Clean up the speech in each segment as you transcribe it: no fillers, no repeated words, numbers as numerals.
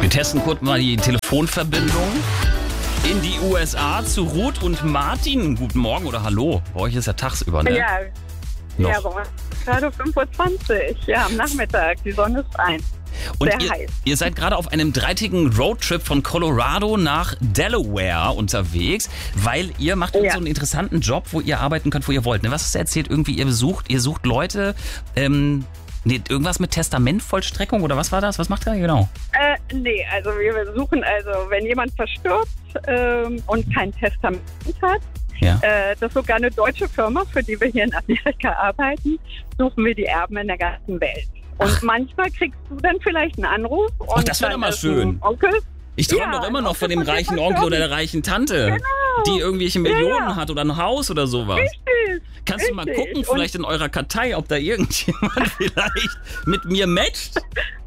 Wir testen kurz mal die Telefonverbindung in die USA zu Ruth und Martin. Guten Morgen oder hallo. Bei euch ist ja tagsüber, ne? Ja, Noch. ja, bei uns ist gerade 5:20 Uhr. Ja, am Nachmittag. Die Sonne ist rein. Und Sehr heiß. ihr seid gerade auf einem 3-tägigen Roadtrip von Colorado nach Delaware unterwegs, weil ihr macht so einen interessanten Job, wo ihr arbeiten könnt, wo ihr wollt. Ne? Was hast du erzählt? Irgendwie ihr sucht Leute, irgendwas mit Testamentvollstreckung oder was war das? Was macht ihr genau? Nee, also wir suchen, wenn jemand verstirbt und kein Testament hat, das ist sogar eine deutsche Firma, für die wir hier in Amerika arbeiten, suchen wir die Erben in der ganzen Welt. Und manchmal kriegst du dann vielleicht einen Anruf. Und das wäre doch mal schön. Onkel. Ich träume doch immer noch von dem reichen Onkel oder der reichen Tante, die irgendwelche Millionen hat oder ein Haus oder sowas. Richtig. Kannst du mal gucken, vielleicht in eurer Kartei, ob da irgendjemand vielleicht mit mir matcht?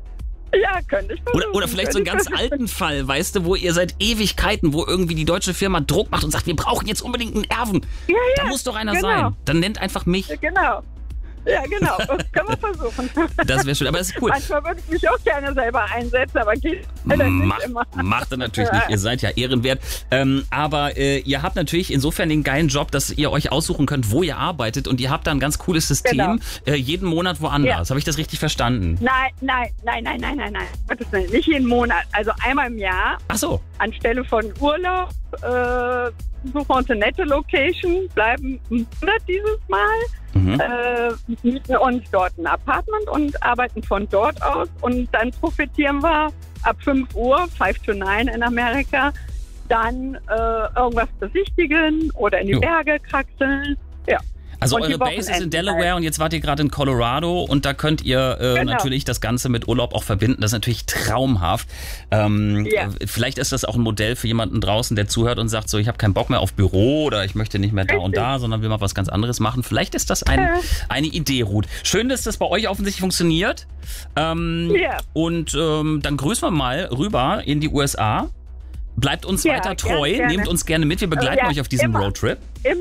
Ja, könnte ich versuchen. Oder vielleicht so einen ganz alten Fall, weißt du, wo ihr seit Ewigkeiten, wo irgendwie die deutsche Firma Druck macht und sagt, wir brauchen jetzt unbedingt einen Erben. Ja, da muss doch einer sein. Dann nennt einfach mich. Genau. Ja, genau. Das können wir versuchen. Das wäre schön, aber es ist cool. Manchmal würde ich mich auch gerne selber einsetzen, aber geht leider nicht immer. Macht er natürlich nicht. Ihr seid ja ehrenwert. Aber ihr habt natürlich insofern den geilen Job, dass ihr euch aussuchen könnt, wo ihr arbeitet. Und ihr habt da ein ganz cooles System. Jeden Monat woanders. Habe ich das richtig verstanden? Nein. Gottes Willen, nicht jeden Monat. Also einmal im Jahr. Ach so. Anstelle von Urlaub suchen wir uns eine nette Location, bleiben einen Monat dieses Mal, mieten uns dort ein Apartment und arbeiten von dort aus. Und dann profitieren wir ab 5 Uhr, 5 to 9 in Amerika, dann irgendwas besichtigen oder in die Berge kraxeln. Ja. Also und eure Base ist in Delaware und jetzt wart ihr gerade in Colorado und da könnt ihr natürlich das Ganze mit Urlaub auch verbinden. Das ist natürlich traumhaft. Vielleicht ist das auch ein Modell für jemanden draußen, der zuhört und sagt so, ich habe keinen Bock mehr auf Büro oder ich möchte nicht mehr da und da, sondern will mal was ganz anderes machen. Vielleicht ist das eine Idee, Ruth. Schön, dass das bei euch offensichtlich funktioniert. Und dann grüßen wir mal rüber in die USA. Bleibt uns weiter treu, nehmt uns gerne mit. Wir begleiten euch auf diesem Roadtrip.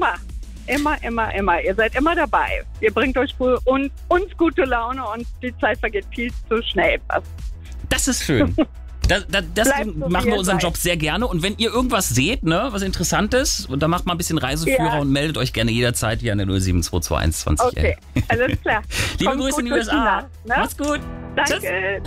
Immer. Ihr seid immer dabei. Ihr bringt euch uns gute Laune und die Zeit vergeht viel zu schnell. Das ist schön. Das machen wir unseren Job sehr gerne. Und wenn ihr irgendwas seht, ne, was Interessantes, und dann macht mal ein bisschen Reiseführer und meldet euch gerne jederzeit hier an der 07221 2011. Okay, alles klar. Liebe Grüße in die USA. Macht's gut. Danke. Tschüss.